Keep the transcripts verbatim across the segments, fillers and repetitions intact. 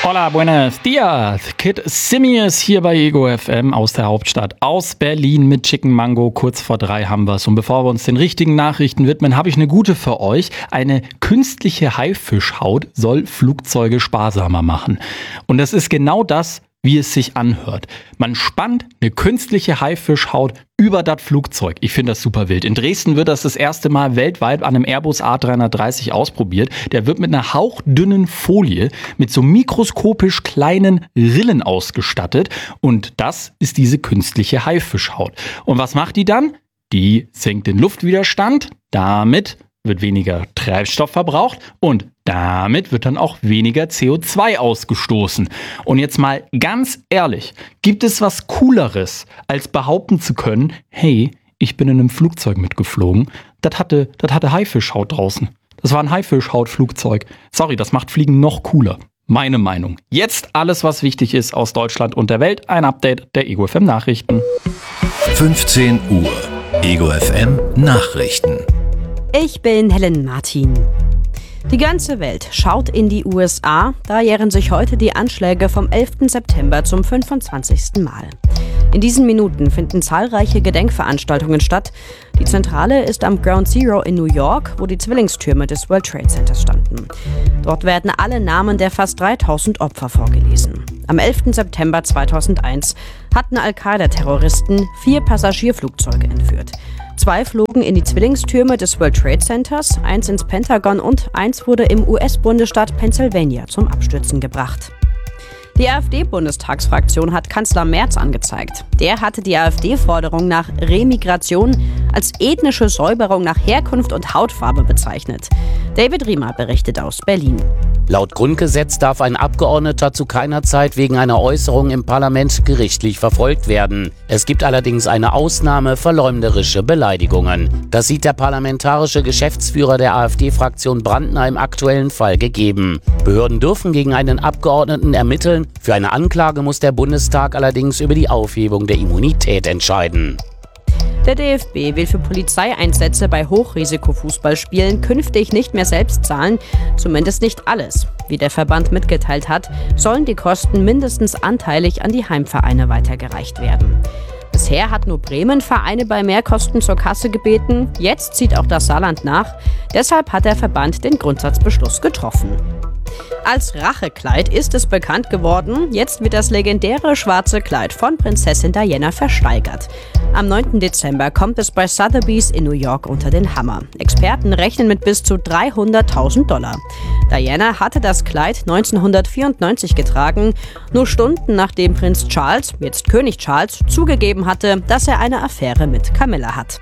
Hola, buenos dias. Kid Simius hier bei Ego F M aus der Hauptstadt, aus Berlin mit Chicken Mango. Kurz vor drei haben wir es. Und bevor wir uns den richtigen Nachrichten widmen, habe ich eine gute für euch. Eine künstliche Haifischhaut soll Flugzeuge sparsamer machen. Und das ist genau das, wie es sich anhört. Man spannt eine künstliche Haifischhaut über das Flugzeug. Ich finde das super wild. In Dresden wird das das erste Mal weltweit an einem Airbus A drei dreißig ausprobiert. Der wird mit einer hauchdünnen Folie mit so mikroskopisch kleinen Rillen ausgestattet. Und das ist diese künstliche Haifischhaut. Und was macht die dann? Die senkt den Luftwiderstand. Damit wird weniger Treibstoff verbraucht und damit wird dann auch weniger C O zwei ausgestoßen. Und jetzt mal ganz ehrlich, gibt es was Cooleres, als behaupten zu können, hey, ich bin in einem Flugzeug mitgeflogen, das hatte, das hatte Haifischhaut draußen. Das war ein Haifischhautflugzeug. Sorry, das macht Fliegen noch cooler. Meine Meinung. Jetzt alles, was wichtig ist aus Deutschland und der Welt. Ein Update der Ego F M Nachrichten. fünfzehn Uhr. Ego F M Nachrichten. Ich bin Helen Martin. Die ganze Welt schaut in die U S A, da jähren sich heute die Anschläge vom elften September zum fünfundzwanzigsten Mal. In diesen Minuten finden zahlreiche Gedenkveranstaltungen statt. Die Zentrale ist am Ground Zero in New York, wo die Zwillingstürme des World Trade Centers standen. Dort werden alle Namen der fast dreitausend Opfer vorgelesen. Am elften September zweitausendeins hatten Al-Qaida-Terroristen vier Passagierflugzeuge entführt. Zwei flogen in die Zwillingstürme des World Trade Centers, eins ins Pentagon und eins wurde im U S-Bundesstaat Pennsylvania zum Abstürzen gebracht. Die AfD-Bundestagsfraktion hat Kanzler Merz angezeigt. Der hatte die AfD-Forderung nach Remigration als ethnische Säuberung nach Herkunft und Hautfarbe bezeichnet. David Riemer berichtet aus Berlin. Laut Grundgesetz darf ein Abgeordneter zu keiner Zeit wegen einer Äußerung im Parlament gerichtlich verfolgt werden. Es gibt allerdings eine Ausnahme: verleumderische Beleidigungen. Das sieht der parlamentarische Geschäftsführer der AfD-Fraktion Brandner im aktuellen Fall gegeben. Behörden dürfen gegen einen Abgeordneten ermitteln. Für eine Anklage muss der Bundestag allerdings über die Aufhebung der Immunität entscheiden. Der D F B will für Polizeieinsätze bei Hochrisikofußballspielen künftig nicht mehr selbst zahlen, zumindest nicht alles. Wie der Verband mitgeteilt hat, sollen die Kosten mindestens anteilig an die Heimvereine weitergereicht werden. Bisher hat nur Bremen Vereine bei Mehrkosten zur Kasse gebeten, jetzt zieht auch das Saarland nach. Deshalb hat der Verband den Grundsatzbeschluss getroffen. Als Rachekleid ist es bekannt geworden, jetzt wird das legendäre schwarze Kleid von Prinzessin Diana versteigert. Am neunten Dezember kommt es bei Sotheby's in New York unter den Hammer. Experten rechnen mit bis zu dreihunderttausend Dollar. Diana hatte das Kleid neunzehnhundertvierundneunzig getragen, nur Stunden nachdem Prinz Charles, jetzt König Charles, zugegeben hatte, dass er eine Affäre mit Camilla hat.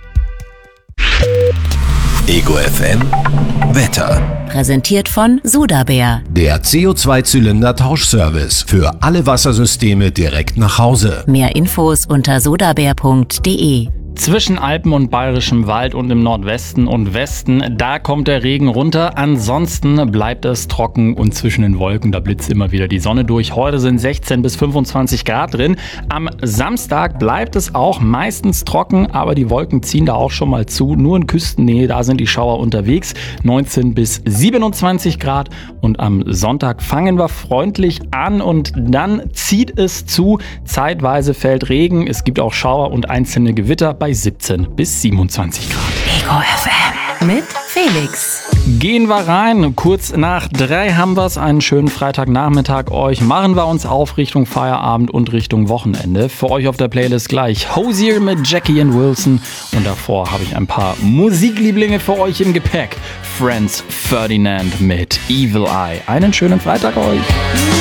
Ego F M Wetter. Präsentiert von Sudabär. Der C O zwei Zylinder Tauschservice für alle Wassersysteme direkt nach Hause. Mehr Infos unter sudabär punkt de. Zwischen Alpen und Bayerischem Wald und im Nordwesten und Westen, da kommt der Regen runter. Ansonsten bleibt es trocken und zwischen den Wolken, da blitzt immer wieder die Sonne durch. Heute sind sechzehn bis fünfundzwanzig Grad drin. Am Samstag bleibt es auch meistens trocken, aber die Wolken ziehen da auch schon mal zu. Nur in Küstennähe, da sind die Schauer unterwegs. neunzehn bis siebenundzwanzig Grad. Und am Sonntag fangen wir freundlich an und dann zieht es zu. Zeitweise fällt Regen, es gibt auch Schauer und einzelne Gewitter bei siebzehn bis siebenundzwanzig Grad. Ego F M mit Felix. Gehen wir rein. Kurz nach drei haben wir es. Einen schönen Freitagnachmittag euch. Machen wir uns auf Richtung Feierabend und Richtung Wochenende. Für euch auf der Playlist gleich Hozier mit Jackie and Wilson. Und davor habe ich ein paar Musiklieblinge für euch im Gepäck. Franz Ferdinand mit Evil Eye. Einen schönen Freitag euch.